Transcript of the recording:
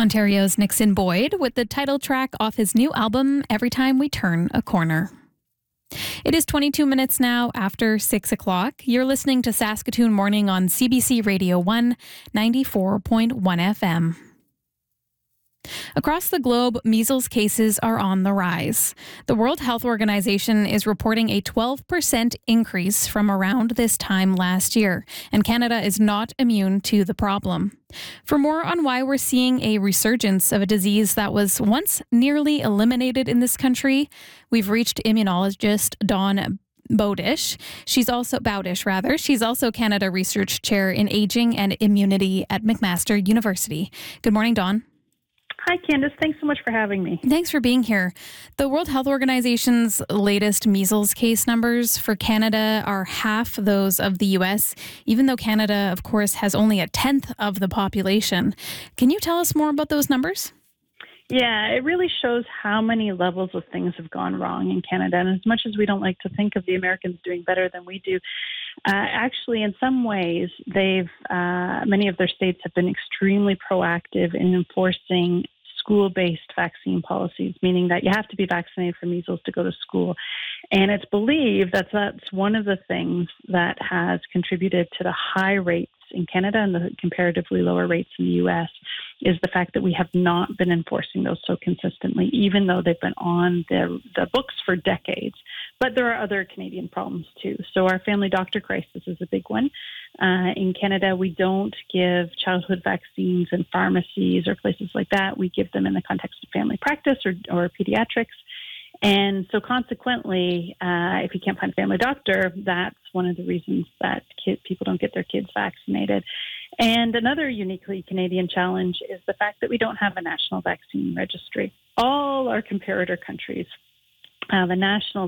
Ontario's Nixon Boyd with the title track off his new album, Every Time We Turn a Corner. It is 22 minutes now after 6 o'clock. You're listening to Saskatoon Morning on CBC Radio 1, 94.1 FM. Across the globe, measles cases are on the rise. The World Health Organization is reporting a 12% increase from around this time last year, and Canada is not immune to the problem. For more on why we're seeing a resurgence of a disease that was once nearly eliminated in this country, we've reached immunologist Dawn Bowdish. She's also Canada Research Chair in Aging and Immunity at McMaster University. Good morning, Dawn. Hi, Candace. Thanks so much for having me. Thanks for being here. The World Health Organization's latest measles case numbers for Canada are half those of the U.S., even though Canada, of course, has only a tenth of the population. Can you tell us more about those numbers? Yeah, it really shows how many levels of things have gone wrong in Canada. And as much as we don't like to think of the Americans doing better than we do, actually, in some ways, many of their states have been extremely proactive in enforcing school-based vaccine policies, meaning that you have to be vaccinated for measles to go to school. And it's believed that that's one of the things that has contributed to the high rates in Canada and the comparatively lower rates in the U.S. is the fact that we have not been enforcing those so consistently, even though they've been on the books for decades. But there are other Canadian problems too. So our family doctor crisis is a big one. In Canada, we don't give childhood vaccines in pharmacies or places like that. We give them in the context of family practice or pediatrics. And so consequently, if you can't find a family doctor, that's one of the reasons that people don't get their kids vaccinated. And another uniquely Canadian challenge is the fact that we don't have a national vaccine registry. All our comparator countries have a national